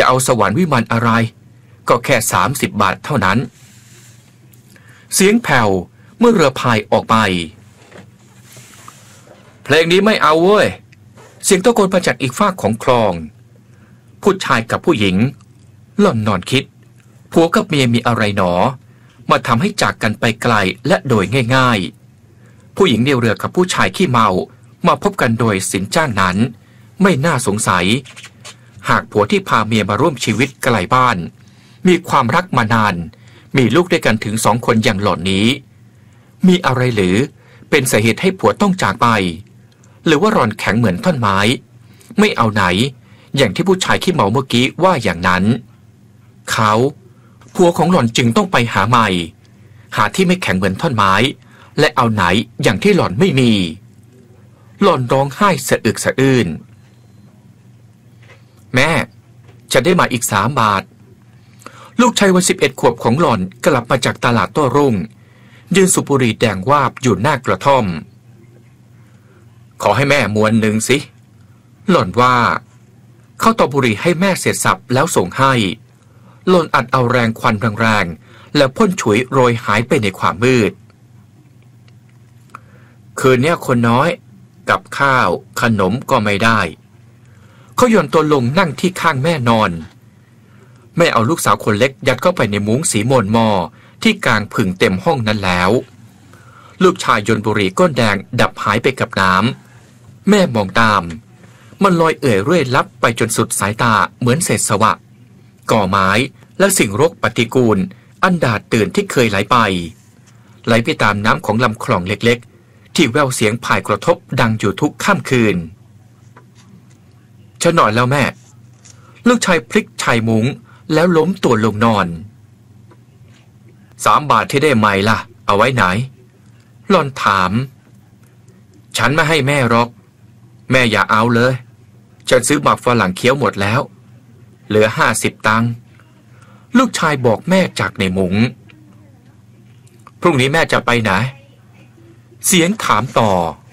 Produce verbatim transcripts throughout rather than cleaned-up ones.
จะเอาสวรรค์วิมานอะไรก็แค่สามสิบบาทเท่านั้นเสียงแผ่วเมื่อเรือพายออกไปเพลงนี้ไม่เอาเว้ยเสียงตะโกนมาจากอีกฝากของคลองผู้ชายกับผู้หญิงหล่อนนอนคิดผัวกับเมียมีอะไรหนอมาทำให้จากกันไปไกลและโดยง่ายๆผู้หญิงเดียวเรือกับผู้ชายขี้เมามาพบกันโดยสินจ้างนั้นไม่น่าสงสัยหากผัวที่พาเมียมาร่วมชีวิตไกลบ้านมีความรักมานานมีลูกด้วยกันถึงสองคนอย่างหล่อนนี้มีอะไรหรือเป็นสาเหตุให้ผัวต้องจากไปหรือว่าหล่อนแข็งเหมือนท่อนไม้ไม่เอาไหนอย่างที่ผู้ชายขี้เมาเมื่อกี้ว่าอย่างนั้นเขาผัวของหล่อนจึงต้องไปหาใหม่หาที่ไม่แข็งเหมือนท่อนไม้และเอาไหนอย่างที่หล่อนไม่มีหล่อนร้องไห้สะอึกสะอื้นแม่จะได้มาอีกสามบาทลูกชายวัยสิบเอ็ดขวบของหล่อนกลับมาจากตลาดโต้รุ่งยืนสูบบุหรี่แดงวาบอยู่หน้ากระท่อมขอให้แม่มวนหนึ่งสิหล่อนว่าเขาต่อบุหรี่ให้แม่เสร็จสับแล้วส่งให้หล่อนอัดเอาแรงควันแรงๆแล้วพ่นฉุยโรยหายไปในความมืดคืนนี้คนน้อยกับข้าวขนมก็ไม่ได้เขาหย่อนตัวลงนั่งที่ข้างแม่นอนแม่เอาลูกสาวคนเล็กยัดเข้าไปในมุ้งสีมนมอที่กลางผึ่งเต็มห้องนั้นแล้วลูกชายโยนบุหรี่ก้นแดงดับหายไปกับน้ำแม่มองตามมันลอยเอื่อยเรื่อยลับไปจนสุดสายตาเหมือนเศษสวะก่อไม้และสิ่งรกปฏิกูลอันดาดตื่นที่เคยไหลไปไหลไปตามน้ำของลำคลองเล็กๆที่แววเสียงพายกระทบดังอยู่ทุกค่ำคืนฉันนอนแล้วแม่ลูกชายพลิกชายมุ้งแล้วล้มตัวลงนอนสามบาทที่ได้ใหม่ล่ะเอาไว้ไหนหล่อนถามฉันไม่ให้แม่หรอกแม่อย่าเอาเลยฉันซื้อหมากฝรั่งเคี้ยวหมดแล้วเหลือห้าสิบตังค์ลูกชายบอกแม่จากในมุ้งพรุ่งนี้แม่จะไปไหนเสียงถามต่อ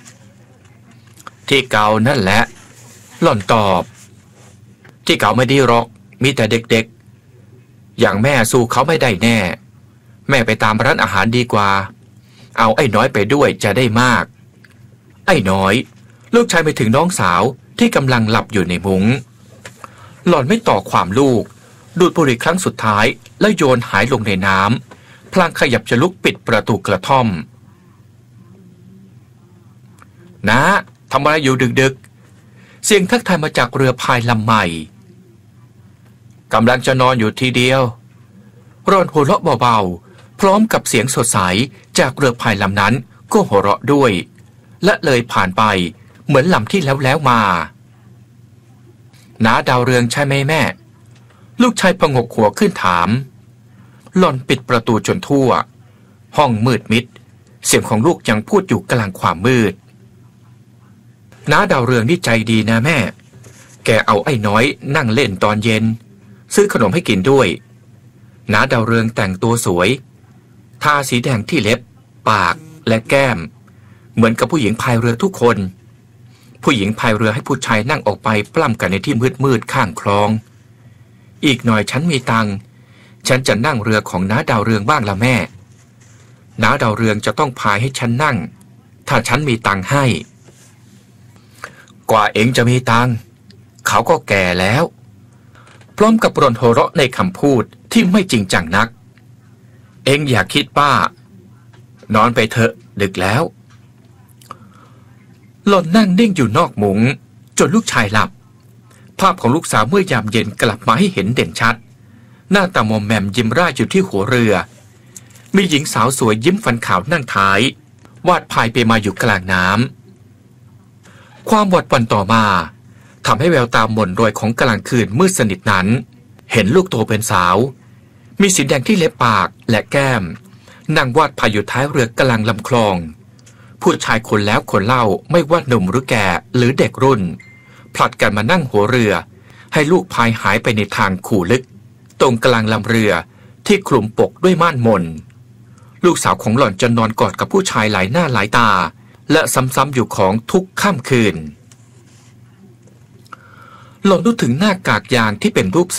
ที่เก่านั่นแหละหล่อนตอบที่เก่าไม่ดีหรอกมีแต่เด็กๆอย่างแม่สู้เขาไม่ได้แน่แม่ไปตามร้านอาหารดีกว่าเอาไอ้น้อยไปด้วยจะได้มากไอ้น้อยลูกชายไปถึงน้องสาวที่กำลังหลับอยู่ในมุ้งหล่อนไม่ต่อความลูกดูดบุหรี่ครั้งสุดท้ายแล้วโยนหายลงในน้ำพลางขยับจะลุกปิดประตูกระท่อมนะทำอะไรอยู่ดึกๆเสียงทักทายมาจากเรือพายลำใหม่กำลังจะนอนอยู่ทีเดียวรอนหัวเราะเบาๆพร้อมกับเสียงสดใสจากเรือพายลำนั้นก็หัวเราะด้วยและเลยผ่านไปเหมือนลำที่แล้วแล้วมาน้าดาวเรืองใช่ไหมแม่ลูกชายพงกหัวขึ้นถามหล่อนปิดประตูจนทั่วห้องมืดมิดเสียงของลูกยังพูดอยู่กลางความมืดน้าดาวเรืองนี่ใจดีนะแม่แกเอาไอ้น้อยนั่งเล่นตอนเย็นซื้อขนมให้กินด้วยน้าดาวเรืองแต่งตัวสวยทาสีแดงที่เล็บปากและแก้มเหมือนกับผู้หญิงพายเรือทุกคนผู้หญิงพายเรือให้ผู้ชายนั่งออกไปปล้ำกันในที่มืดๆข้างคลองอีกหน่อยฉันมีตังค์ฉันจะนั่งเรือของน้าดาวเรืองบ้างละแม่น้าดาวเรืองจะต้องพายให้ฉันนั่งถ้าฉันมีตังค์ให้กว่าเอ็งจะมีตังค์เขาก็แก่แล้วพร้อมกับรนหัวเราะในคำพูดที่ไม่จริงจังนักเอ็งอย่าคิดป้านอนไปเถอะดึกแล้วหล่อนนั่งนิ่งอยู่นอกมุ้งจนลูกชายหลับภาพของลูกสาวเมื่อยามเย็นกลับมาให้เห็นเด่นชัดหน้าตามอมแมมยิ้มร่าอยู่ที่หัวเรือมีหญิงสาวสวยยิ้มฟันขาวนั่งท้ายวาดพายไปมาอยู่กลางน้ำความหวาดหวั่นต่อมาทำให้แววตาหม่นรอยของกลางคืนมืดสนิทนั้นเห็นลูกโตเป็นสาวมีสีแดงที่เล็บปากและแก้มนั่งวาดพายอยู่ท้ายเรือกลางลำคลองผู้ชายคนแล้วคนเล่าไม่ว่าหนุ่มหรือแก่หรือเด็กรุ่นผลัดกันมานั่งหัวเรือให้ลูกพายหายไปในทางขู่ลึกตรงกลางลำเรือที่คลุมปกด้วยม่านมนลูกสาวของหล่อนจะนอนกอดกับผู้ชายหลายหน้าหลายตาและซ้ำๆอยู่ของทุกค่ำคืนหล่อนนึกถึงหน้ากากยางที่เป็นรูป